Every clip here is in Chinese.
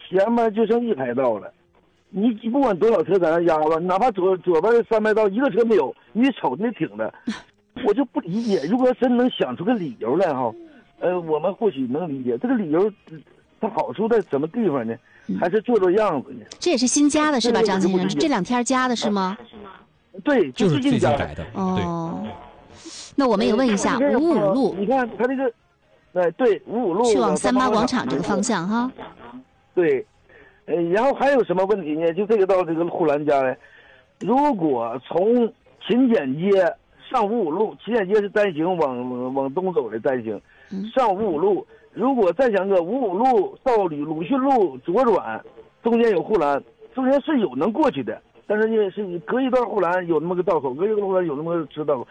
前面就剩1排道了，你不管多少车在那压着，哪怕左边3排道一个车没有，你瞅着那挺着，我就不理解。如果真能想出个理由来哈，我们或许能理解这个理由，它好处在什么地方呢？还是做样子呢？ 这也是新加的是吧，张先生？这2天加的是吗？ 对， 就是最近加改的。 哦，那我们也问一下555路， 你看他这个，对，55路去往38广场这个方向哈。 对，然后还有什么问题呢？就这个到这个护栏家呢，如果从勤俭街上55路，勤俭街是单行往东走的单行，上55路，如果再想搁55路到鲁迅路左转，中间有护栏，中间是有能过去的，但是因为是隔一段护栏有那么个道口，隔一段护栏有那么个车道。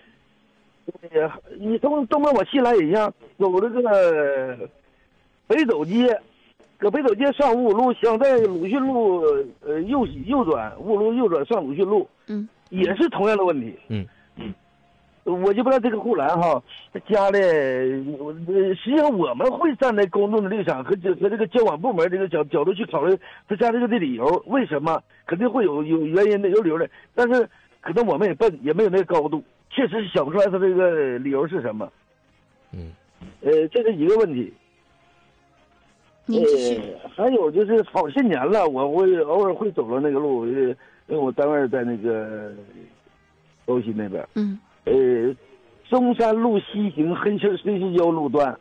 你从东边往西来也一样，走这个北斗街，搁北斗街上55路，想在鲁迅路右转，55路右转上鲁迅路，也是同样的问题。我就不知道这个护栏哈加的，实际上我们会站在公众的立场和这个交管部门这个角度去考虑他加这个的理由，为什么肯定会有原因的，有理由的，但是可能我们也笨，也没有那个高度，确实想不出来他这个理由是什么。这是一个问题。还有就是好些年了，我会偶尔会走到那个路，因为我单位在那个高新那边。中山路西行黑石礁路段，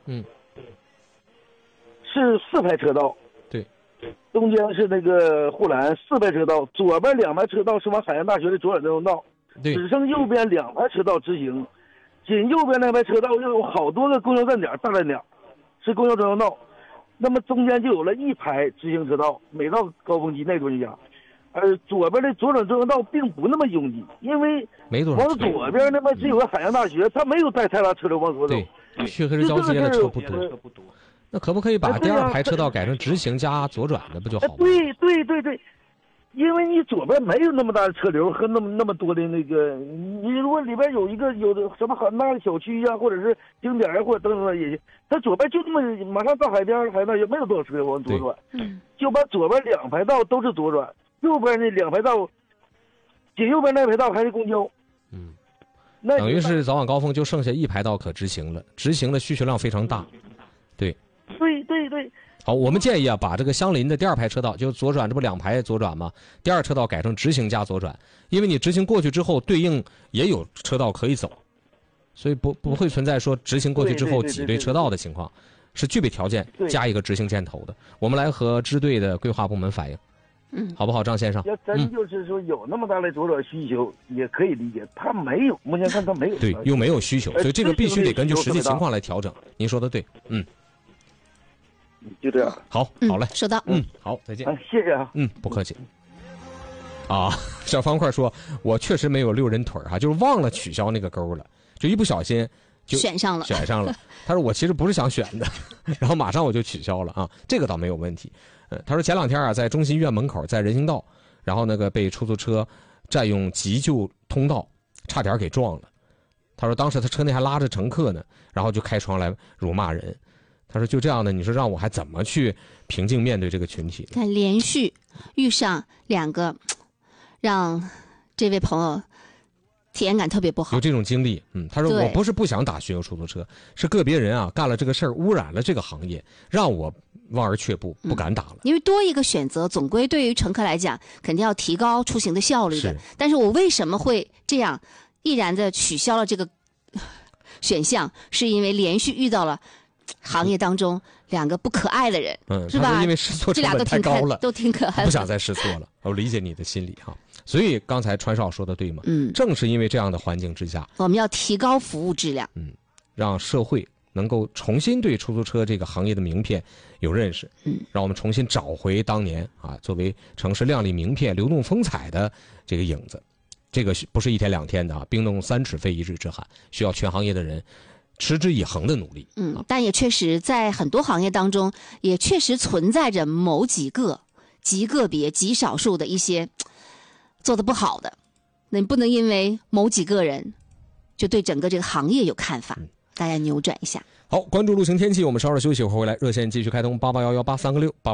是4排车道， 对， 中间是那个护栏，4排车道，左边2排车道是往海洋大学的左转专用道，只剩右边2排车道直行，仅右边那排车道又有好多个公交站点、大站点，是公交专用道，那么中间就有了1排直行车道，每到高峰期那段时间。左边的左转专用道并不那么拥挤，因为往左边那么只有个海洋大学，它没有带太大车流往左走。 对，去黑石礁街的车不多。那可不可以把第2排车道改成直行加左转的，不就好了？ 对，因为你左边没有那么大的车流和那么多的那个，你如果里边有的什么很大的小区啊，或者是景点啊，或者等等也行，它左边就这么马上到海边，海那也没有多少车往左转，就把左边2排道都是左转。右边那2排道，仅右边那排道还是公交， 等于是早晚高峰就剩下1排道可直行了，直行的需求量非常大，对。好，我们建议啊，把这个相邻的第2排车道，就左转，这不2排左转吗？第2车道改成直行加左转，因为你直行过去之后，对应也有车道可以走，所以不会存在说直行过去之后挤兑车道的情况，是具备条件加一个直行箭头的。我们来和支队的规划部门反映。好不好，张先生？ 要真就是说有那么大的左转需求，也可以理解。他没有，目前看他没有。 对，又没有需求，所以这个必须得根据实际情况来调整。您说的对， 就这样。 好嘞， 收到。 好，再见。 谢谢啊。 不客气。小方块说，我确实没有6人腿哈，就是忘了取消那个勾了，就一不小心就选上了。 他说我其实不是想选的，然后马上我就取消了啊，这个倒没有问题。他说前2天啊，在中心医院门口，在人行道，然后那个被出租车占用急救通道，差点给撞了。他说当时他车内还拉着乘客呢，然后就开窗来辱骂人。他说就这样的，你说让我还怎么去平静面对这个群体？ 看连续遇上2个，让这位朋友体验感特别不好， 有这种经历。他说我不是不想打巡游出租车，是个别人啊干了这个事儿，污染了这个行业，让我望而却步，不敢打了。 因为多一个选择，总归对于乘客来讲，肯定要提高出行的效率的。但是我为什么会这样毅然的取消了这个选项？是因为连续遇到了行业当中2个不可爱的人，是吧？ 因为试错成本太高了， 都挺可爱的， 不想再试错了。我理解你的心理哈。所以刚才川少说的对吗？正是因为这样的环境之下， 我们要提高服务质量， 让社会能够重新对出租车这个行业的名片有认识，让我们重新找回当年啊作为城市亮丽名片、流动风采的这个影子。这个不是1天2天的啊，冰冻3尺非一日之寒，需要全行业的人持之以恒的努力。 但也确实在很多行业当中，也确实存在着某几个极个别、极少数的一些做得不好的，那你不能因为某几个人就对整个这个行业有看法，大家扭转一下。 好，关注路行天气，我们稍事休息，回来热线继续开通881183个6。